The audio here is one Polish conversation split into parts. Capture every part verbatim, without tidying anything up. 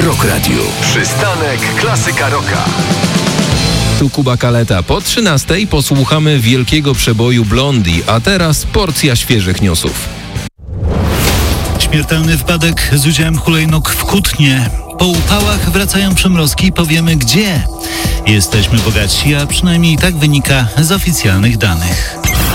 w Rock Radio. Przystanek Klasyka Rocka. Tu Kuba Kaleta. Po trzynastej posłuchamy wielkiego przeboju Blondie, a teraz porcja świeżych newsów. Śmiertelny wypadek z udziałem hulajnóg w Kutnie. Po upałach wracają przymrozki, powiemy gdzie. Jesteśmy bogaci, a przynajmniej tak wynika z oficjalnych danych.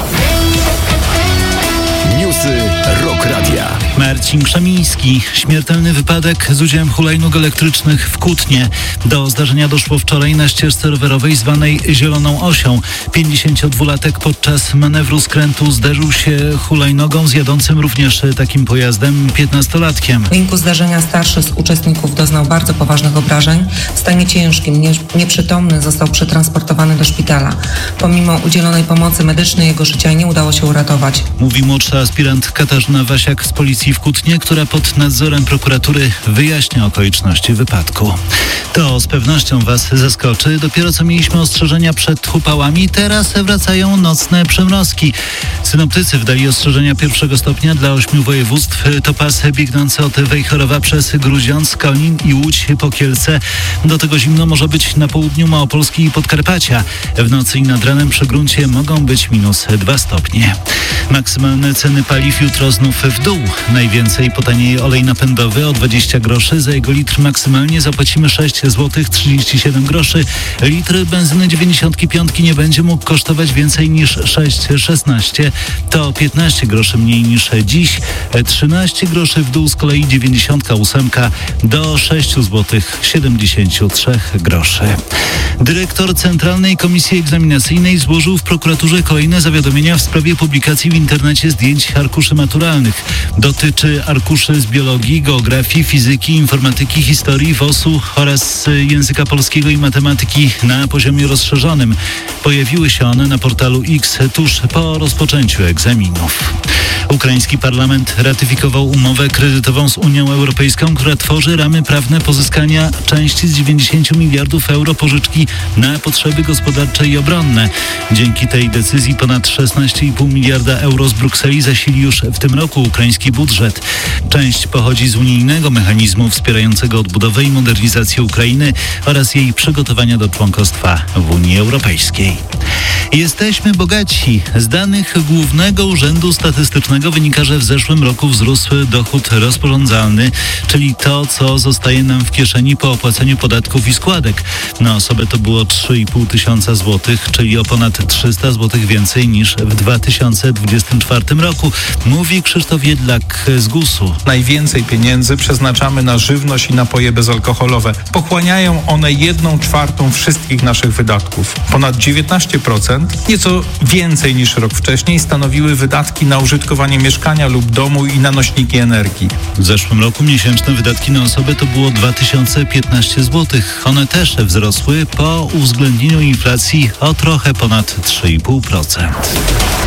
Newsy Rock Radia. Marcin Krzemiński. Śmiertelny wypadek z udziałem hulajnóg elektrycznych w Kutnie. Do zdarzenia doszło wczoraj na ścieżce rowerowej zwanej Zieloną Osią. pięćdziesięciodwulatek podczas manewru skrętu zderzył się hulajnogą z jadącym również takim pojazdem piętnastolatkiem. W wyniku zdarzenia starszy z uczestników doznał bardzo poważnych obrażeń. W stanie ciężkim, nie, nieprzytomny, został przetransportowany do szpitala. Pomimo udzielonej pomocy medycznej jego życia nie udało się uratować. Mówi młodsza aspirant Katarzyna Wasiak z policji w Kutnie, która pod nadzorem prokuratury wyjaśnia okoliczności wypadku. To z pewnością Was zaskoczy. Dopiero co mieliśmy ostrzeżenia przed upałami, teraz wracają nocne przymrozki. Synoptycy wydali ostrzeżenia pierwszego stopnia dla ośmiu województw. To pas biegnący od Wejherowa przez Grudziądz, Konin i Łódź po Kielce. Do tego zimno może być na południu Małopolski i Podkarpacia. W nocy i nad ranem przy gruncie mogą być minus dwa stopnie. Maksymalne ceny paliw jutro znów w dół. Najwięcej potanieje olej napędowy o dwadzieścia groszy. Za jego litr maksymalnie zapłacimy sześć złotych trzydzieści siedem groszy. Litr benzyny dziewięćdziesiąt pięć nie będzie mógł kosztować więcej niż sześć szesnaście. To piętnaście groszy mniej niż dziś. trzynaście groszy w dół z kolei dziewięćdziesiąt osiem do sześć złotych siedemdziesiąt trzy groszy. Dyrektor Centralnej Komisji Egzaminacyjnej złożył w prokuraturze kolejne zawiadomienia w sprawie publikacji w internecie zdjęć arkuszy maturalnych. Dotyczy arkuszy z biologii, geografii, fizyki, informatyki, historii, W O S-u oraz języka polskiego i matematyki na poziomie rozszerzonym. Pojawiły się one na portalu X tuż po rozpoczęciu egzaminów. Ukraiński parlament ratyfikował umowę kredytową z Unią Europejską, która tworzy ramy prawne pozyskania części z dziewięćdziesiąt miliardów euro pożyczki na potrzeby gospodarcze i obronne. Dzięki tej decyzji ponad szesnaście i pół miliarda euro z Brukseli zasili już w tym roku ukraiński budżet. Część pochodzi z unijnego mechanizmu wspierającego odbudowę i modernizację Ukrainy oraz jej przygotowania do członkostwa w Unii Europejskiej. Jesteśmy bogaci. Z danych Głównego Urzędu Statystycznego wynika, że w zeszłym roku wzrósł dochód rozporządzalny, czyli to, co zostaje nam w kieszeni po opłaceniu podatków i składek. Na osobę to było trzy i pół tysiąca złotych, czyli o ponad trzysta złotych więcej niż w dwa tysiące dwudziestym czwartym roku, mówi Krzysztof Jedlak z gusu. Najwięcej pieniędzy przeznaczamy na żywność i napoje bezalkoholowe. Pochłaniają one jedną czwartą wszystkich naszych wydatków. Ponad dziewiętnaście procent, nieco więcej niż rok wcześniej, stanowiły wydatki na użytkowanie mieszkania lub domu i na nośniki energii. W zeszłym roku miesięczne wydatki na osobę to było dwa tysiące piętnaście złotych. One też wzrosły po uwzględnieniu inflacji o trochę ponad trzy i pół procent.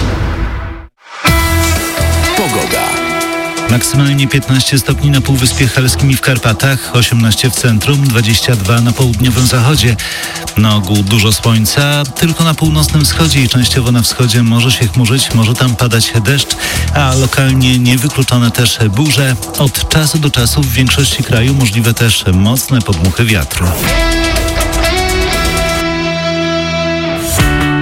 Pogoda. Maksymalnie piętnaście stopni na Półwyspie Helskim i w Karpatach, osiemnaście w centrum, dwadzieścia dwa na południowym zachodzie. Na ogół dużo słońca, tylko na północnym wschodzie i częściowo na wschodzie może się chmurzyć, może tam padać deszcz, a lokalnie niewykluczone też burze. Od czasu do czasu w większości kraju możliwe też mocne podmuchy wiatru.